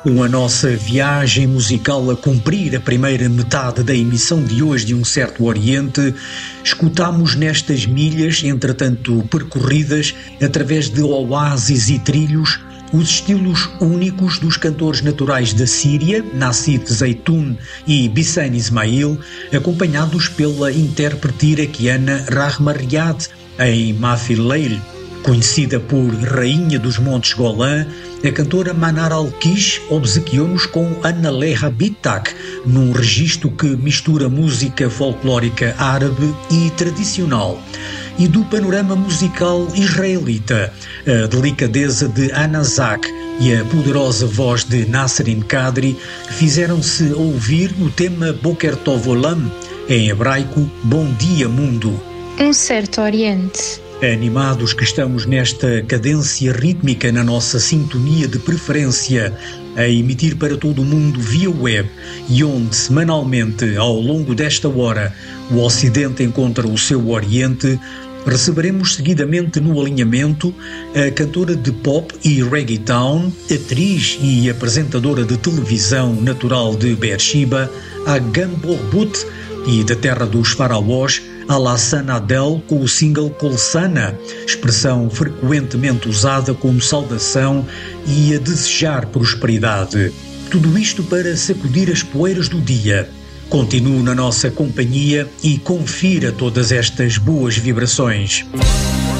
Com a nossa viagem musical a cumprir a primeira metade da emissão de hoje de Um Certo Oriente, escutamos nestas milhas, entretanto percorridas, através de oásis e trilhos, os estilos únicos dos cantores naturais da Síria, Nassif Zeytoun e Bissane Ismail, acompanhados pela intérprete iraquiana Rahma Riyad em Mahfil Leil. Conhecida por Rainha dos Montes Golã, a cantora Manar Al-Kish obsequiou-nos com Ana Leha Bittak, num registro que mistura música folclórica árabe e tradicional. E do panorama musical israelita, a delicadeza de Ana Zak e a poderosa voz de Nasrin Kadri fizeram-se ouvir no tema Boker Tov Olam, em hebraico Bom Dia Mundo. Um Certo Oriente. Animados que estamos nesta cadência rítmica na nossa sintonia de preferência, a emitir para todo o mundo via web e onde semanalmente, ao longo desta hora, o Ocidente encontra o seu Oriente, receberemos seguidamente no alinhamento a cantora de pop e reggaeton, atriz e apresentadora de televisão natural de Beersheba, Agam Borbut, e da terra dos faraós, Alassane Adel, com o single Kolsana, expressão frequentemente usada como saudação e a desejar prosperidade. Tudo isto para sacudir as poeiras do dia. Continue na nossa companhia e confira todas estas boas vibrações.